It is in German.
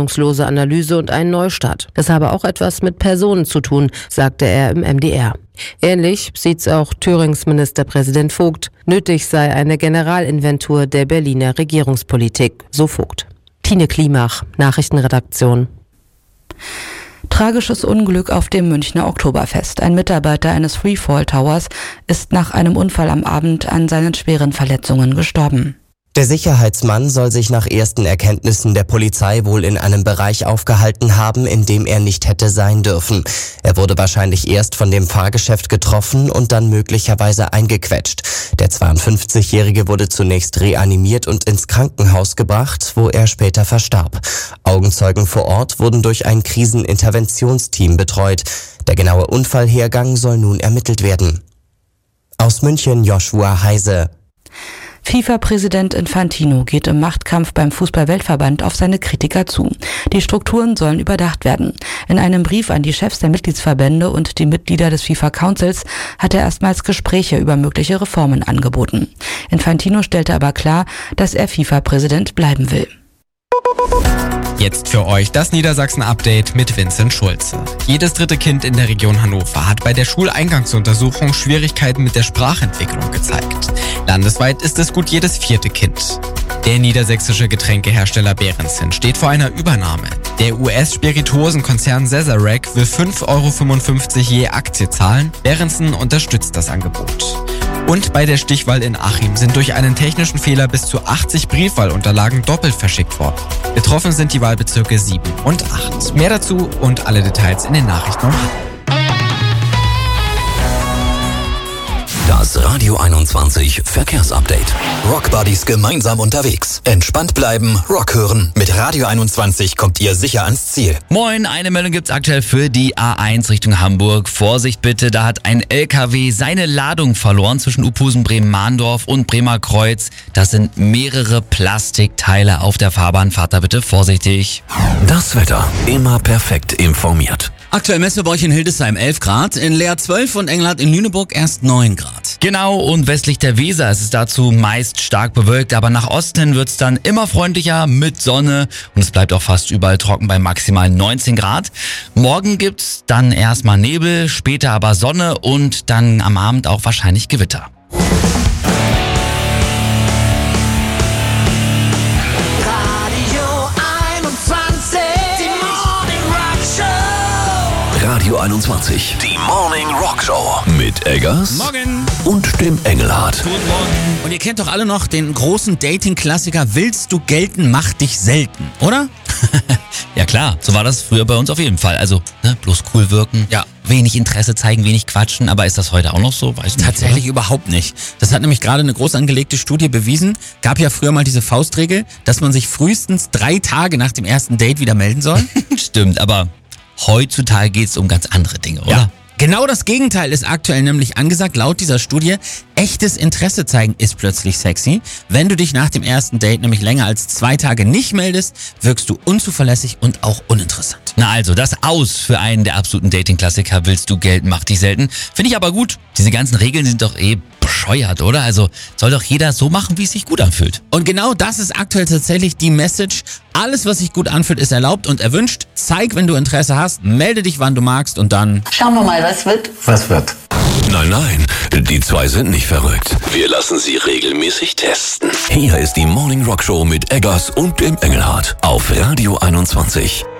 schonungslose Analyse und einen Neustart. Das habe auch etwas mit Personen zu tun, sagte er im MDR. Ähnlich sieht's auch Thürings Ministerpräsident Vogt. Nötig sei eine Generalinventur der Berliner Regierungspolitik, so Vogt. Tine Klimach, Nachrichtenredaktion. Tragisches Unglück auf dem Münchner Oktoberfest. Ein Mitarbeiter eines Freefall Towers ist nach einem Unfall am Abend an seinen schweren Verletzungen gestorben. Der Sicherheitsmann soll sich nach ersten Erkenntnissen der Polizei wohl in einem Bereich aufgehalten haben, in dem er nicht hätte sein dürfen. Er wurde wahrscheinlich erst von dem Fahrgeschäft getroffen und dann möglicherweise eingequetscht. Der 52-Jährige wurde zunächst reanimiert und ins Krankenhaus gebracht, wo er später verstarb. Augenzeugen vor Ort wurden durch ein Kriseninterventionsteam betreut. Der genaue Unfallhergang soll nun ermittelt werden. Aus München Joshua Heise. FIFA-Präsident Infantino geht im Machtkampf beim Fußball-Weltverband auf seine Kritiker zu. Die Strukturen sollen überdacht werden. In einem Brief an die Chefs der Mitgliedsverbände und die Mitglieder des FIFA-Councils hat er erstmals Gespräche über mögliche Reformen angeboten. Infantino stellte aber klar, dass er FIFA-Präsident bleiben will. Jetzt für euch das Niedersachsen-Update mit Vincent Schulze. Jedes dritte Kind in der Region Hannover hat bei der Schuleingangsuntersuchung Schwierigkeiten mit der Sprachentwicklung gezeigt. Landesweit ist es gut jedes vierte Kind. Der niedersächsische Getränkehersteller Behrensen steht vor einer Übernahme. Der US-Spirituosenkonzern Sazerac will 5,55 € je Aktie zahlen. Behrensen unterstützt das Angebot. Und bei der Stichwahl in Achim sind durch einen technischen Fehler bis zu 80 Briefwahlunterlagen doppelt verschickt worden. Betroffen sind die Wahlbezirke 7 und 8. Mehr dazu und alle Details in den Nachrichten um 8. Das Radio 21 Verkehrsupdate. Rockbuddies gemeinsam unterwegs. Entspannt bleiben, Rock hören. Mit Radio 21 kommt ihr sicher ans Ziel. Moin, eine Meldung gibt's aktuell für die A1 Richtung Hamburg. Vorsicht bitte, da hat ein LKW seine Ladung verloren zwischen Uphusen, Bremen-Mahndorf und Bremer Kreuz. Das sind mehrere Plastikteile auf der Fahrbahn. Fahrt da bitte vorsichtig. Das Wetter immer perfekt informiert. Aktuell messen wir bei euch in Hildesheim 11 Grad, in Leer 12 und Engelhardt in Lüneburg erst 9 Grad. Genau, und westlich der Weser ist es dazu meist stark bewölkt, aber nach Osten hin wird's dann immer freundlicher mit Sonne und es bleibt auch fast überall trocken bei maximal 19 Grad. Morgen gibt's dann erstmal Nebel, später aber Sonne und dann am Abend auch wahrscheinlich Gewitter. Radio 21, die Morning Rock Show mit Eggers Morgen und dem Engelhardt. Guten Morgen. Und ihr kennt doch alle noch den großen Dating-Klassiker Willst du gelten, mach dich selten, oder? Ja klar, so war das früher bei uns auf jeden Fall. Also bloß cool wirken, Ja. wenig Interesse zeigen, wenig quatschen. Aber ist das heute auch noch so? Weiß nicht, Tatsächlich überhaupt nicht. Das hat nämlich gerade eine groß angelegte Studie bewiesen. Gab ja früher mal diese Faustregel, dass man sich frühestens 3 Tage nach dem ersten Date wieder melden soll. Stimmt, aber heutzutage geht's um ganz andere Dinge, oder? Ja. Genau das Gegenteil ist aktuell nämlich angesagt. Laut dieser Studie, echtes Interesse zeigen ist plötzlich sexy. Wenn du dich nach dem ersten Date nämlich länger als 2 Tage nicht meldest, wirkst du unzuverlässig und auch uninteressant. Na also, das Aus für einen der absoluten Dating-Klassiker, willst du gelten, mach dich selten. Finde ich aber gut. Diese ganzen Regeln sind doch bescheuert, oder? Also soll doch jeder so machen, wie es sich gut anfühlt. Und genau das ist aktuell tatsächlich die Message. Alles, was sich gut anfühlt, ist erlaubt und erwünscht. Zeig, wenn du Interesse hast, melde dich, wann du magst und dann... Schauen wir mal, was wird. Was wird? Nein, die zwei sind nicht verrückt. Wir lassen sie regelmäßig testen. Hier ist die Morning Rock Show mit Eggers und dem Engelhardt auf Radio 21.